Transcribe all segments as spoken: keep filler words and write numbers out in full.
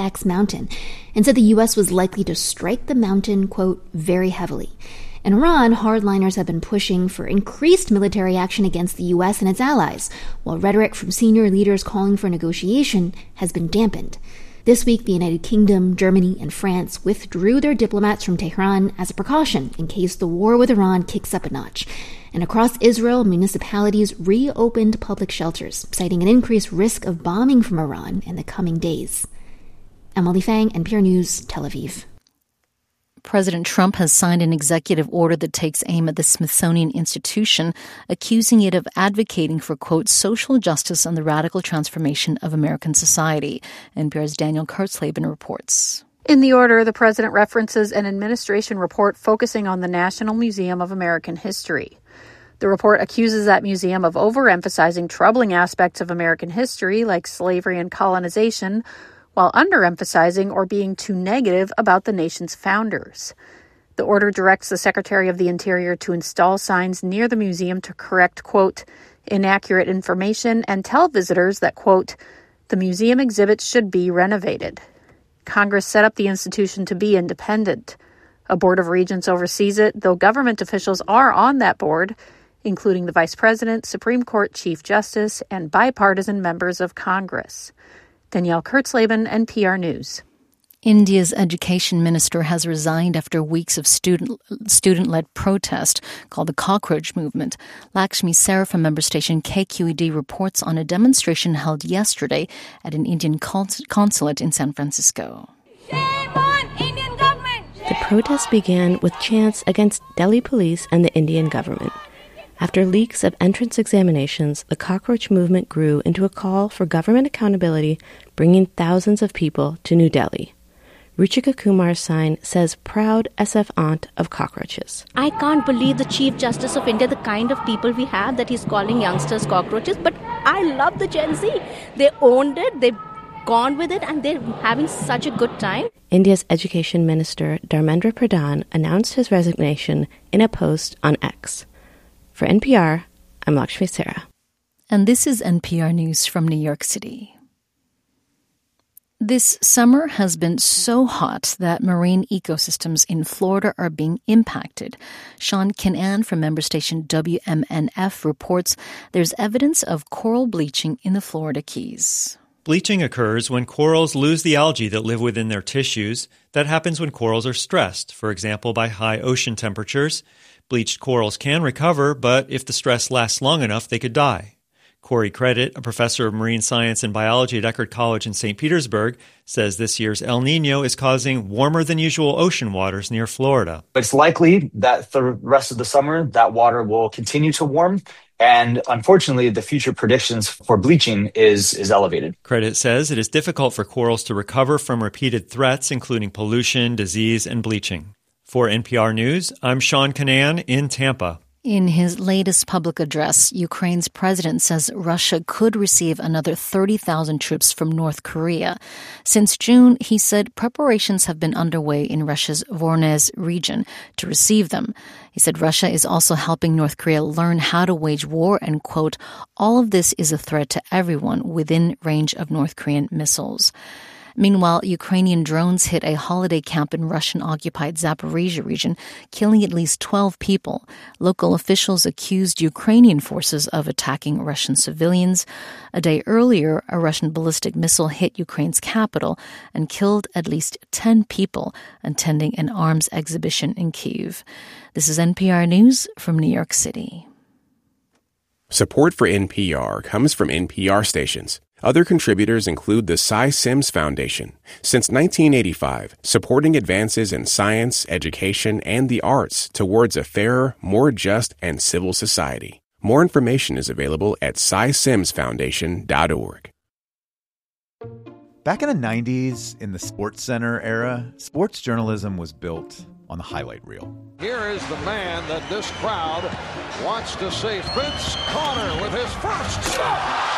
X mountain and said the U S was likely to strike the mountain, quote, very heavily. In Iran, hardliners have been pushing for increased military action against the U S and its allies, while rhetoric from senior leaders calling for negotiation has been dampened. This week, the United Kingdom, Germany, and France withdrew their diplomats from Tehran as a precaution in case the war with Iran kicks up a notch. And across Israel, municipalities reopened public shelters, citing an increased risk of bombing from Iran in the coming days. Emily Fang, N P R News, Tel Aviv. President Trump has signed an executive order that takes aim at the Smithsonian Institution, accusing it of advocating for, quote, social justice and the radical transformation of American society. N P R's Daniel Kurtzleben reports. In the order, the president references an administration report focusing on the National Museum of American History. The report accuses that museum of overemphasizing troubling aspects of American history, like slavery and colonization, while underemphasizing or being too negative about the nation's founders. The order directs the Secretary of the Interior to install signs near the museum to correct, quote, inaccurate information and tell visitors that, quote, the museum exhibits should be renovated. Congress set up the institution to be independent. A board of regents oversees it, though government officials are on that board, including the Vice President, Supreme Court Chief Justice, and bipartisan members of Congress. Danielle Kurtzleben, N P R News. India's education minister has resigned after weeks of student, student-led protest called the Cockroach Movement. Lakshmi Sarah from member station K Q E D reports on a demonstration held yesterday at an Indian consulate in San Francisco. Shame on Indian government! The protest began with chants against Delhi police and the Indian government. After leaks of entrance examinations, the Cockroach Movement grew into a call for government accountability, bringing thousands of people to New Delhi. Ruchika Kumar's sign says, proud S F aunt of cockroaches. I can't believe the Chief Justice of India, the kind of people we have, that he's calling youngsters cockroaches. But I love the Gen Z. They owned it, they've gone with it, and they're having such a good time. India's Education Minister Dharmendra Pradhan announced his resignation in a post on X. For N P R, I'm Lakshmi Sarah. And this is N P R News from New York City. This summer has been so hot that marine ecosystems in Florida are being impacted. Sean Kinane from member station W M N F reports there's evidence of coral bleaching in the Florida Keys. Bleaching occurs when corals lose the algae that live within their tissues. That happens when corals are stressed, for example, by high ocean temperatures. Bleached corals can recover, but if the stress lasts long enough, they could die. Corey Credit, a professor of marine science and biology at Eckerd College in Saint Petersburg, says this year's El Niño is causing warmer than usual ocean waters near Florida. It's likely that the rest of the summer, that water will continue to warm. And unfortunately, the future predictions for bleaching is, is elevated. Credit says it is difficult for corals to recover from repeated threats, including pollution, disease, and bleaching. For N P R News, I'm Sean Kinane in Tampa. In his latest public address, Ukraine's president says Russia could receive another thirty thousand troops from North Korea. Since June, he said preparations have been underway in Russia's Voronezh region to receive them. He said Russia is also helping North Korea learn how to wage war and, quote, all of this is a threat to everyone within range of North Korean missiles. Meanwhile, Ukrainian drones hit a holiday camp in Russian-occupied Zaporizhia region, killing at least twelve people. Local officials accused Ukrainian forces of attacking Russian civilians. A day earlier, a Russian ballistic missile hit Ukraine's capital and killed at least ten people attending an arms exhibition in Kyiv. This is N P R News from New York City. Support for N P R comes from N P R stations. Other contributors include the Cy Sims Foundation. Since nineteen eighty-five, supporting advances in science, education, and the arts towards a fairer, more just, and civil society. More information is available at cy sims foundation dot org. Back in the nineties, in the Sports Center era, sports journalism was built on the highlight reel. Here is the man that this crowd wants to see, Vince Connor with his first stop.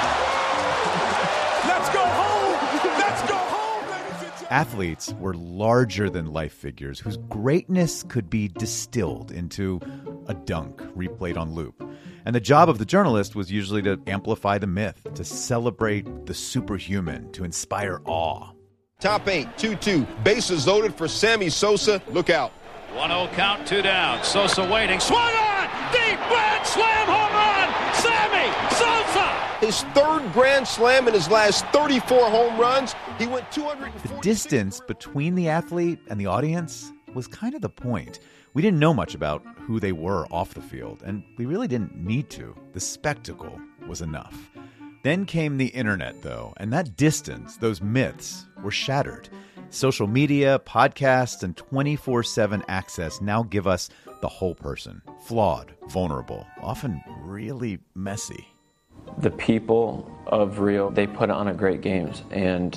Let's go home! Let's go home, ladies and gentlemen! Athletes were larger-than-life figures whose greatness could be distilled into a dunk replayed on loop. And the job of the journalist was usually to amplify the myth, to celebrate the superhuman, to inspire awe. Top eight, two two. Bases loaded for Sammy Sosa. Look out. one oh count, two down. Sosa waiting. Swung on! Deep grand slam home run! Sammy Sosa! His third grand slam in his last thirty-four home runs. He went two hundred forty. The distance between the athlete and the audience was kind of the point. We didn't know much about who they were off the field, and we really didn't need to. The spectacle was enough. Then came the internet, though, and that distance, those myths, were shattered. Social media, podcasts, and twenty-four seven access now give us the whole person. Flawed, vulnerable, often really messy. The people of Rio, they put on a great games, and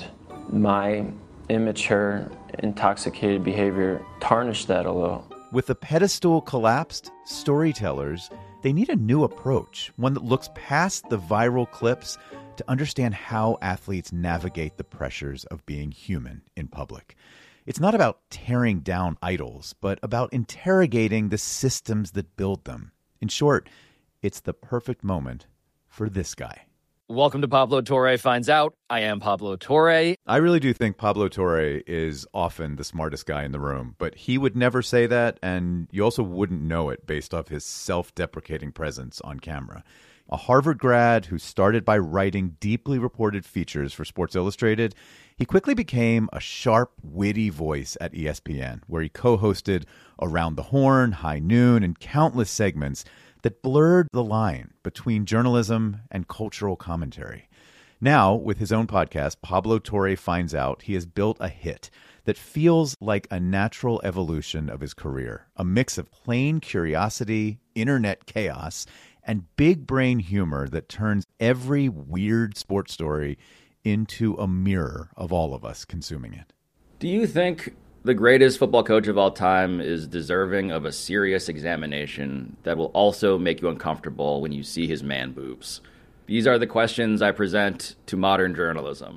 my immature, intoxicated behavior tarnished that a little. With the pedestal collapsed, storytellers, they need a new approach, one that looks past the viral clips to understand how athletes navigate the pressures of being human in public. It's not about tearing down idols, but about interrogating the systems that build them. In short, it's the perfect moment for this guy. Welcome to Pablo Torre Finds Out. I am Pablo Torre. I really do think Pablo Torre is often the smartest guy in the room, but he would never say that, and you also wouldn't know it based off his self-deprecating presence on camera. A Harvard grad who started by writing deeply reported features for Sports Illustrated, he quickly became a sharp, witty voice at E S P N, where he co-hosted Around the Horn, High Noon, and countless segments that blurred the line between journalism and cultural commentary. Now, with his own podcast, Pablo Torre Finds Out, he has built a hit that feels like a natural evolution of his career, a mix of plain curiosity, internet chaos, and big brain humor that turns every weird sports story into a mirror of all of us consuming it. Do you think the greatest football coach of all time is deserving of a serious examination that will also make you uncomfortable when you see his man boobs? These are the questions I present to modern journalism.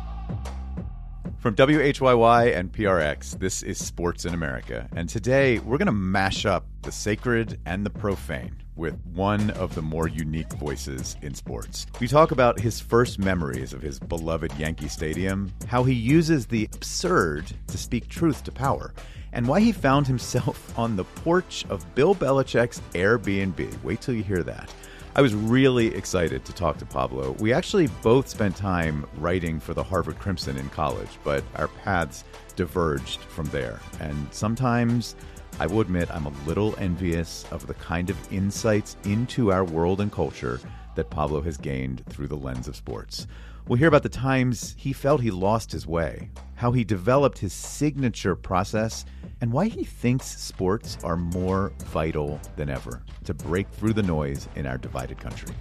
From W H Y Y and P R X, this is Sports in America. And today, we're going to mash up the sacred and the profane with one of the more unique voices in sports. We talk about his first memories of his beloved Yankee Stadium, how he uses the absurd to speak truth to power, and why he found himself on the porch of Bill Belichick's Airbnb. Wait till you hear that. I was really excited to talk to Pablo. We actually both spent time writing for the Harvard Crimson in college, but our paths diverged from there. And sometimes, I will admit, I'm a little envious of the kind of insights into our world and culture that Pablo has gained through the lens of sports. We'll hear about the times he felt he lost his way, how he developed his signature process, and why he thinks sports are more vital than ever to break through the noise in our divided country.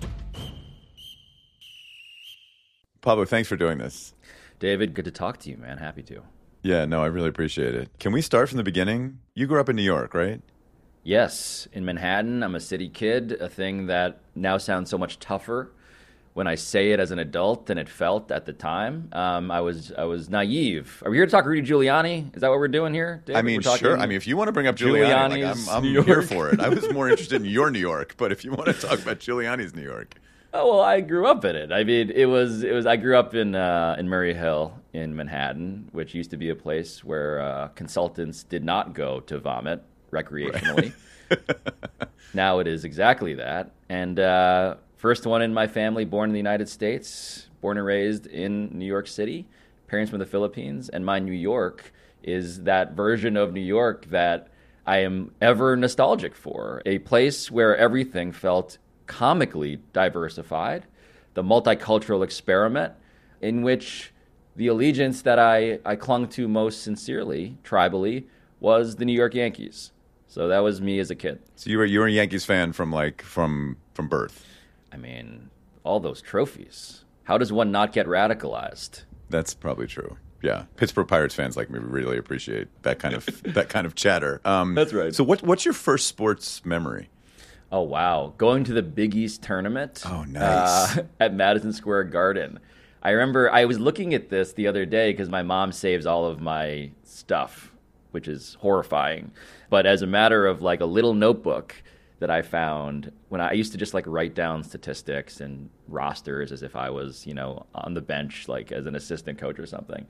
Pablo, thanks for doing this. David, good to talk to you, man. Happy to. Yeah, no, I really appreciate it. Can we start from the beginning? You grew up in New York, right? Yes, in Manhattan. I'm a city kid, a thing that now sounds so much tougher when I say it as an adult than it felt at the time. Um, I was I was naive. Are we here to talk Rudy Giuliani? Is that what we're doing here, David? I mean, sure. I mean, if you want to bring up Giuliani, like, I'm, I'm here for it. I was more interested in your New York, but if you want to talk about Giuliani's New York. Oh, well, I grew up in it. I mean, it was it was. I grew up in uh, in Murray Hill in Manhattan, which used to be a place where uh, consultants did not go to vomit recreationally. Right. Now it is exactly that. And uh, first one in my family born in the United States, born and raised in New York City, parents from the Philippines, and my New York is that version of New York that I am ever nostalgic for, a place where everything felt comically diversified, the multicultural experiment in which the allegiance that I, I clung to most sincerely, tribally, was the New York Yankees. So that was me as a kid. So you were you were a Yankees fan from like from from birth. I mean, all those trophies. How does one not get radicalized? That's probably true. Yeah, Pittsburgh Pirates fans like me really appreciate that kind of that kind of chatter. Um, That's right. So what what's your first sports memory? Oh, wow. Going to the Big East tournament. Oh, nice. Uh, at Madison Square Garden. I remember I was looking at this the other day because my mom saves all of my stuff, which is horrifying. But as a matter of like a little notebook that I found when I, I used to just like write down statistics and rosters as if I was, you know, on the bench, like as an assistant coach or something.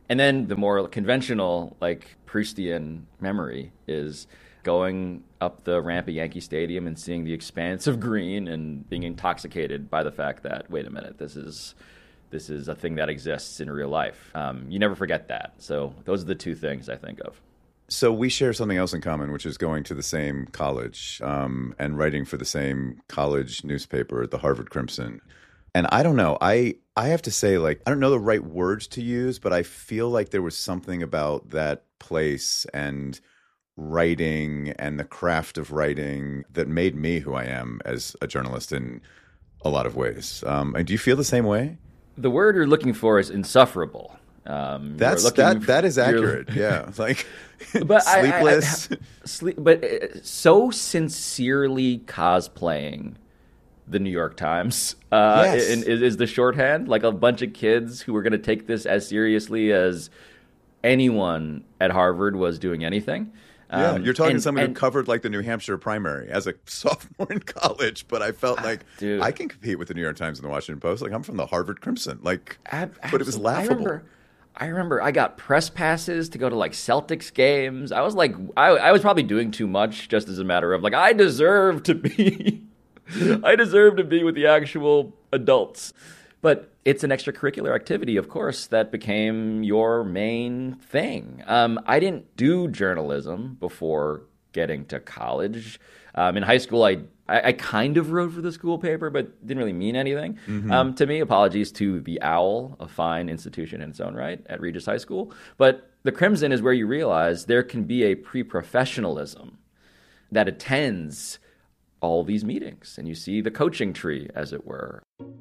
And then the more conventional, like Proustian memory is going up the ramp at Yankee Stadium and seeing the expanse of green and being intoxicated by the fact that, wait a minute, this is this is a thing that exists in real life. Um, you never forget that. So those are the two things I think of. So we share something else in common, which is going to the same college um, and writing for the same college newspaper, the Harvard Crimson. And I don't know, I, I have to say, like, I don't know the right words to use, but I feel like there was something about that place and writing and the craft of writing that made me who I am as a journalist in a lot of ways. Um, and do you feel the same way? The word you're looking for is insufferable. Um, That's that. For, that is accurate. Yeah, like but sleepless. I, I, I, sleep, but so sincerely cosplaying the New York Times uh, yes. is, is the shorthand. Like a bunch of kids who were going to take this as seriously as anyone at Harvard was doing anything. Yeah, um, you're talking and, to someone and, who covered like the New Hampshire primary as a sophomore in college, but I felt like dude, I can compete with the New York Times and the Washington Post. Like I'm from the Harvard Crimson. Like, ab- but it was laughable. I remember, I remember I got press passes to go to like Celtics games. I was like, I, I was probably doing too much just as a matter of like, I deserve to be, I deserve to be with the actual adults. But it's an extracurricular activity, of course, that became your main thing. Um, I didn't do journalism before getting to college. Um, in high school, I, I I kind of wrote for the school paper, but didn't really mean anything Mm-hmm. um, to me. Apologies to the Owl, a fine institution in its own right at Regis High School. But the Crimson is where you realize there can be a pre-professionalism that attends all these meetings, and you see the coaching tree, as it were.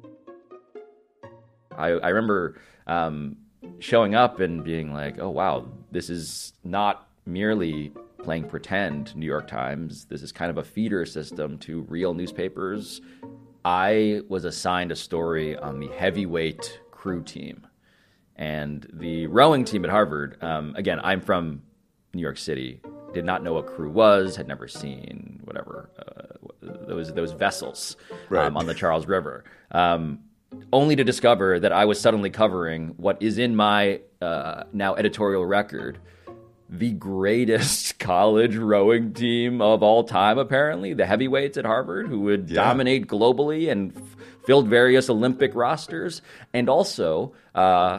I, I remember um, showing up and being like, oh, wow, this is not merely playing pretend New York Times. This is kind of a feeder system to real newspapers. I was assigned a story on the heavyweight crew team. And the rowing team at Harvard, um, again, I'm from New York City, did not know what crew was, had never seen whatever, uh, those, those vessels right. um, on the Charles River. Um, only to discover that I was suddenly covering what is in my uh, now editorial record, the greatest college rowing team of all time, apparently, the heavyweights at Harvard, who would yeah. dominate globally and f- filled various Olympic rosters, and also uh,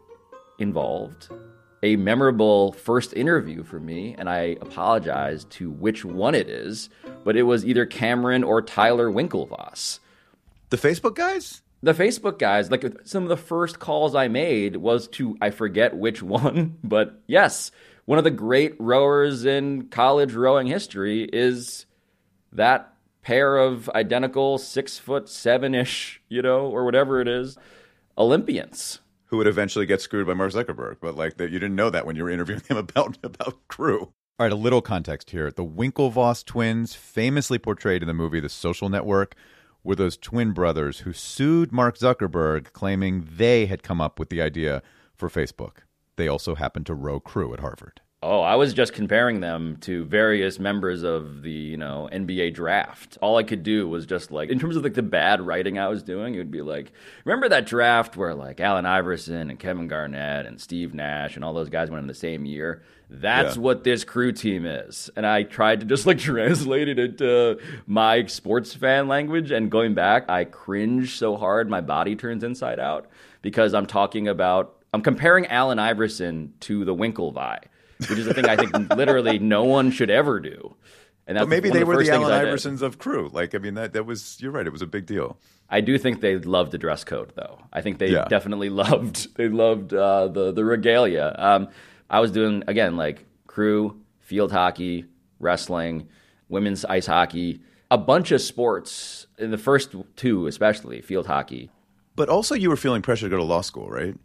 involved a memorable first interview for me, and I apologize to which one it is, but it was either Cameron or Tyler Winklevoss. The Facebook guys? The Facebook guys, like some of the first calls I made was to, I forget which one, but yes, one of the great rowers in college rowing history is that pair of identical six foot seven-ish, you know, or whatever it is, Olympians. Who would eventually get screwed by Mark Zuckerberg, but like that you didn't know that when you were interviewing him about, about crew. All right, a little context here. The Winklevoss twins, famously portrayed in the movie The Social Network, were those twin brothers who sued Mark Zuckerberg, claiming they had come up with the idea for Facebook. They also happened to row crew at Harvard. Oh, I was just comparing them to various members of the, you know, N B A draft. All I could do was just like, in terms of like the bad writing I was doing, it would be like, remember that draft where like Allen Iverson and Kevin Garnett and Steve Nash and all those guys went in the same year? That's yeah. what this crew team is. And I tried to just like translate it into my sports fan language, and going back, I cringe so hard my body turns inside out because I'm talking about, I'm comparing Allen Iverson to the Winklevi, which is a thing I think literally no one should ever do. And that's but maybe one they of the were first the things Allen I did. Iversons of crew. Like, I mean, that, that was, you're right, it was a big deal. I do think they loved the dress code, though. I think they yeah. definitely loved, they loved uh, the, the regalia. Um, I was doing, again, like crew, field hockey, wrestling, women's ice hockey, a bunch of sports, in the first two especially, field hockey. But also you were feeling pressure to go to law school, right?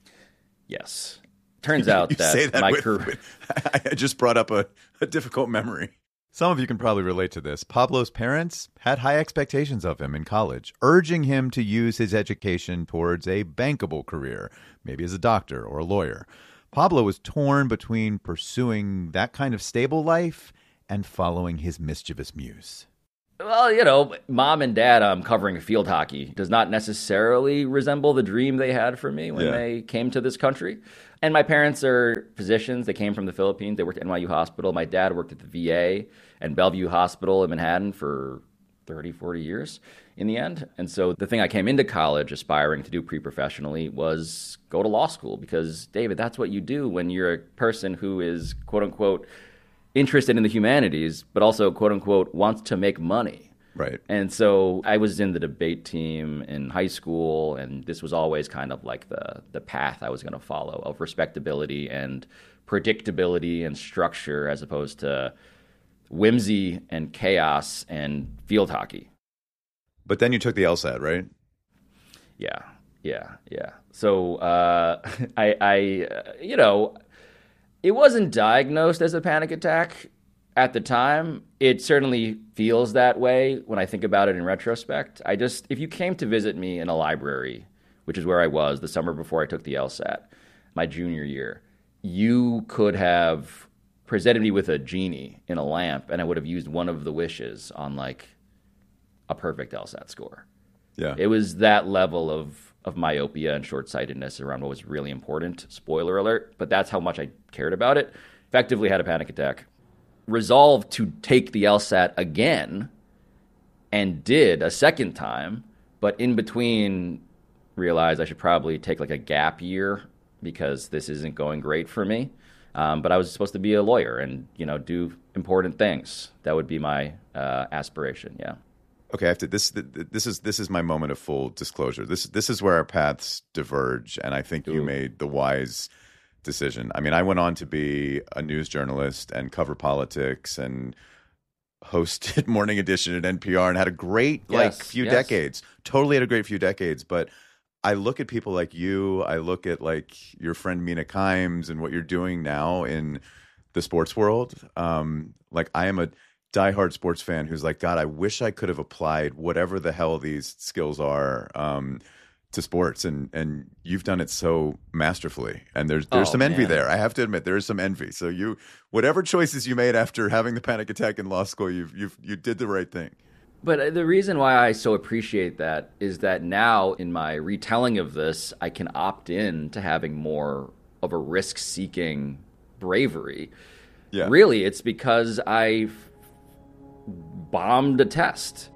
Yes. Turns out you that, say that my with, career... with, I just brought up a, a difficult memory. Some of you can probably relate to this. Pablo's parents had high expectations of him in college, urging him to use his education towards a bankable career, maybe as a doctor or a lawyer. Pablo was torn between pursuing that kind of stable life and following his mischievous muse. Well, you know, mom and dad um, covering field hockey does not necessarily resemble the dream they had for me when Yeah. they came to this country. And my parents are physicians. They came from the Philippines. They worked at N Y U Hospital. My dad worked at the V A and Bellevue Hospital in Manhattan for thirty, forty years in the end. And so the thing I came into college aspiring to do pre-professionally was go to law school because, David, that's what you do when you're a person who is, quote unquote, interested in the humanities, but also, quote unquote, wants to make money. Right. And so I was in the debate team in high school, and this was always kind of like the, the path I was going to follow of respectability and predictability and structure as opposed to whimsy and chaos and field hockey. But then you took the LSAT, right? Yeah, yeah, yeah. So uh, I, I uh, you know, it wasn't diagnosed as a panic attack at the time. It certainly feels that way when I think about it in retrospect. I just, if you came to visit me in a library, which is where I was the summer before I took the LSAT, my junior year, you could have presented me with a genie in a lamp, and I would have used one of the wishes on like a perfect LSAT score. Yeah. It was that level of, of myopia and short-sightedness around what was really important. Spoiler alert, but that's how much I cared about it. Effectively had a panic attack. Resolved to take the LSAT again, and did a second time, but in between realized I should probably take like a gap year because this isn't going great for me. Um, but I was supposed to be a lawyer and, you know, do important things. That would be my uh, aspiration, yeah. Okay, I have to, this this is this is my moment of full disclosure. This this is where our paths diverge, and I think you Ooh. made the wise decision. I mean, I went on to be a news journalist and cover politics and hosted Morning Edition at N P R and had a great Yes, like few yes. decades. Totally had a great few decades, but I look at people like you, I look at like your friend Mina Kimes and what you're doing now in the sports world. Um, like I am a diehard sports fan who's like, God, I wish I could have applied whatever the hell these skills are um, to sports, and and you've done it so masterfully. And there's there's Oh, some envy man. there. I have to admit, there is some envy. So you, whatever choices you made after having the panic attack in law school, you you you did the right thing. But the reason why I so appreciate that is that now in my retelling of this, I can opt in to having more of a risk-seeking bravery. Yeah. Really, it's because I bombed a test.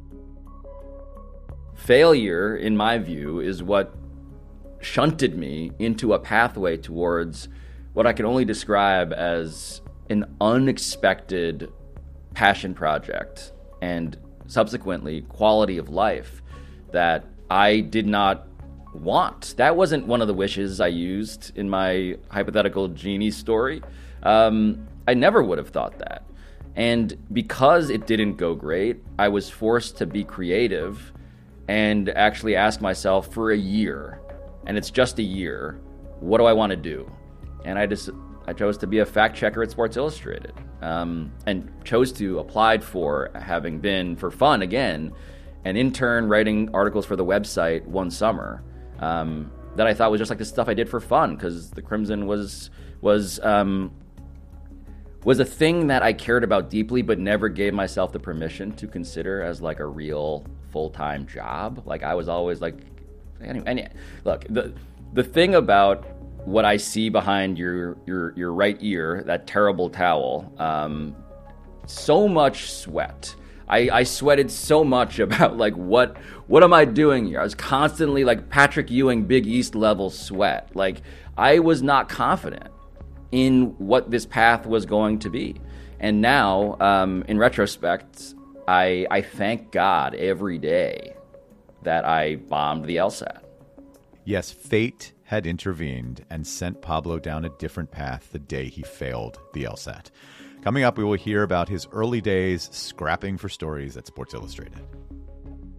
Failure, in my view, is what shunted me into a pathway towards what I can only describe as an unexpected passion project and subsequently quality of life that I did not want. That wasn't one of the wishes I used in my hypothetical genie story. Um, I never would have thought that. And because it didn't go great, I was forced to be creative and actually ask myself for a year, and it's just a year, what do I want to do? And I just I chose to be a fact checker at Sports Illustrated, um, and chose to apply for, having been for fun again, an intern writing articles for the website one summer um, that I thought was just like the stuff I did for fun because the Crimson was was um, was a thing that I cared about deeply, but never gave myself the permission to consider as like a real full-time job. Like I was always like, anyway, anyway look, the the thing about what I see behind your your your right ear, that terrible towel, um, so much sweat. I, I sweated so much about like what what am I doing here? I was constantly like Patrick Ewing, Big East level sweat. Like I was not confident in what this path was going to be. And now, um, in retrospect, I I thank God every day that I bombed the LSAT. Yes, fate had intervened and sent Pablo down a different path the day he failed the LSAT. Coming up, we will hear about his early days scrapping for stories at Sports Illustrated.